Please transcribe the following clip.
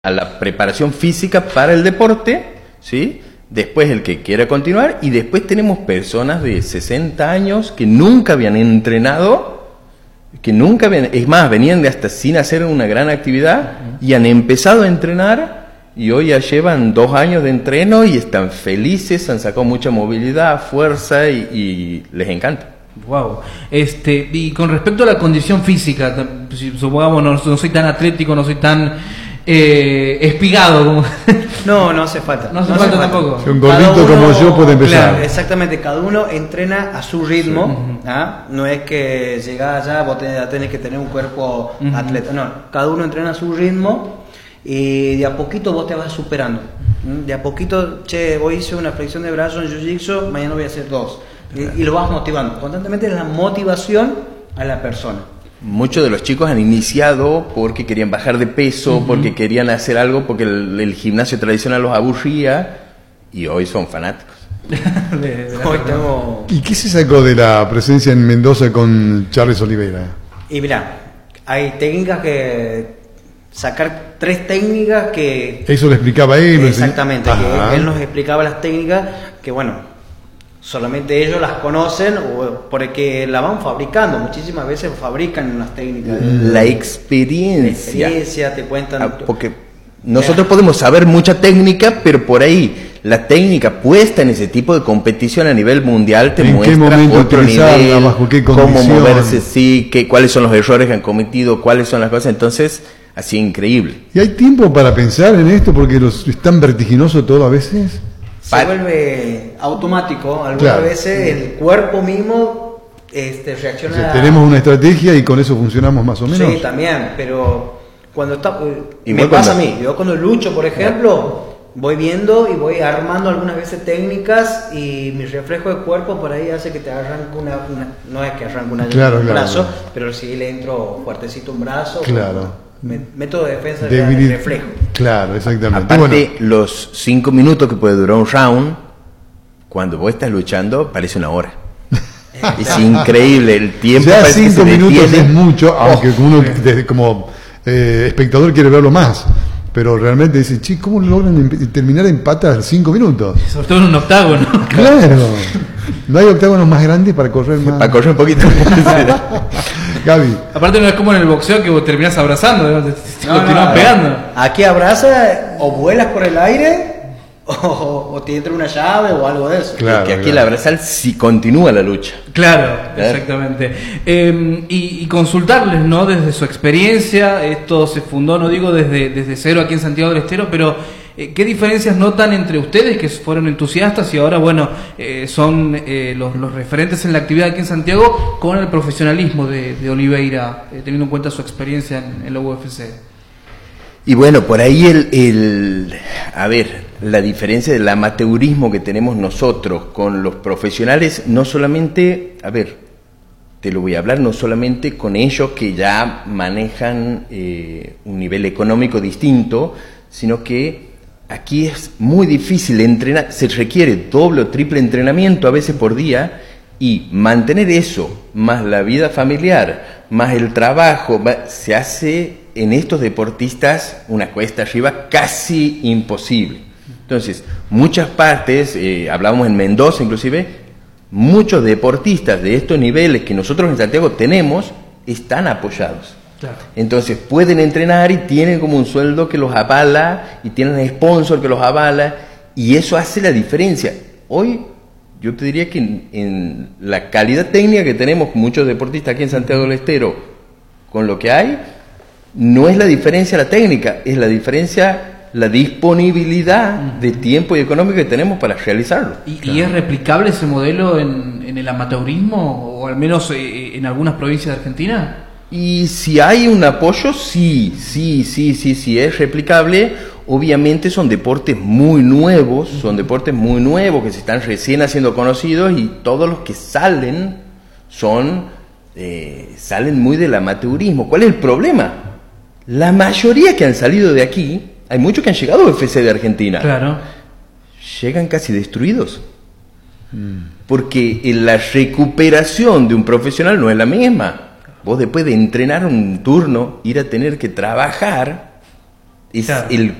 a la preparación física para el deporte, ¿sí? Después el que quiera continuar, y después tenemos personas de 60 años que nunca habían entrenado, es más, venían de hasta sin hacer una gran actividad y han empezado a entrenar y hoy ya llevan 2 años de entreno y están felices, han sacado mucha movilidad, fuerza y les encanta. Wow. Y con respecto a la condición física, si supongamos no soy tan atlético, no soy tan espigado como... No hace falta. No hace falta tampoco. Si un gordito como yo puede empezar. Claro, exactamente, cada uno entrena a su ritmo. Sí. ¿Ah? No es que llegás allá, vos tenés que tener un cuerpo atleta. No, cada uno entrena a su ritmo y de a poquito vos te vas superando. De a poquito, hoy hice una flexión de brazo en Jiu-Jitsu, mañana voy a hacer 2. Y lo vas motivando. Constantemente es la motivación a la persona. Muchos de los chicos han iniciado porque querían bajar de peso, porque querían hacer algo, porque el gimnasio tradicional los aburría, y hoy son fanáticos. ¿Y qué se sacó de la presencia en Mendoza con Charles Oliveira? Y mirá, hay técnicas sacar 3 técnicas que... Eso lo explicaba él. Exactamente, que él nos explicaba las técnicas que, bueno, solamente ellos las conocen porque la van fabricando. Muchísimas veces fabrican unas técnicas. La experiencia. Te cuentan. Porque nosotros podemos saber mucha técnica, pero por ahí la técnica puesta en ese tipo de competición a nivel mundial te muestra otro nivel, bajo qué cómo moverse, cuáles son los errores que han cometido, cuáles son las cosas. Entonces, así increíble. ¿Y hay tiempo para pensar en esto? Porque es tan vertiginoso todo a veces. Se vuelve automático. Algunas veces el cuerpo mismo reacciona. O sea, tenemos una estrategia y con eso funcionamos más o menos. Sí, también, pero cuando me pasa a mí. Yo cuando lucho, por ejemplo, voy viendo y voy armando algunas veces técnicas y mi reflejo de cuerpo por ahí hace que te arranque no es que arranque un brazo, pero sí le entro fuertecito un brazo. Claro. Método de defensa de reflejo. Claro, exactamente. Aparte, los 5 minutos que puede durar un round, cuando vos estás luchando, parece una hora. Es increíble el tiempo. Ya 5 minutos es mucho, aunque uno como espectador quiere verlo más. Pero realmente dice, ¿cómo logran terminar en patas 5 minutos? Sobre todo en un octágono. Claro. No hay octágonos más grandes para correr más. Para correr un poquito. Gaby. Aparte no es como en el boxeo que vos terminás abrazando, te continúas pegando. Aquí abraza o vuelas por el aire o te entra una llave o algo de eso. Claro, que aquí el abrazar sí continúa la lucha. Claro, exactamente. Y consultarles, ¿no? Desde su experiencia, esto se fundó, no digo desde cero aquí en Santiago del Estero, pero ¿qué diferencias notan entre ustedes que fueron entusiastas y ahora, bueno, son los referentes en la actividad aquí en Santiago con el profesionalismo de Oliveira, teniendo en cuenta su experiencia en la UFC? Y bueno, por ahí la diferencia del amateurismo que tenemos nosotros con los profesionales, no solamente, te lo voy a hablar, no solamente con ellos que ya manejan un nivel económico distinto, sino que aquí es muy difícil entrenar, se requiere doble o triple entrenamiento a veces por día, y mantener eso, más la vida familiar, más el trabajo, se hace en estos deportistas una cuesta arriba casi imposible. Entonces, muchas partes, hablábamos en Mendoza inclusive, muchos deportistas de estos niveles que nosotros en Santiago tenemos, están apoyados. Claro. Entonces pueden entrenar y tienen como un sueldo que los avala y tienen un sponsor que los avala, y eso hace la diferencia. Hoy yo te diría que en la calidad técnica que tenemos muchos deportistas aquí en Santiago del Estero, con lo que hay, no es la diferencia la técnica, es la diferencia la disponibilidad de tiempo y económico que tenemos para realizarlo. ¿Y es replicable ese modelo en el amateurismo, o al menos en algunas provincias de Argentina? Y si hay un apoyo, sí, es replicable. Obviamente son deportes muy nuevos, que se están recién haciendo conocidos, y todos los que salen salen muy del amateurismo. ¿Cuál es el problema? La mayoría que han salido de aquí, hay muchos que han llegado a UFC de Argentina. Claro. Llegan casi destruidos. Porque la recuperación de un profesional no es la misma. Vos después de entrenar un turno, ir a tener que trabajar Es Claro. el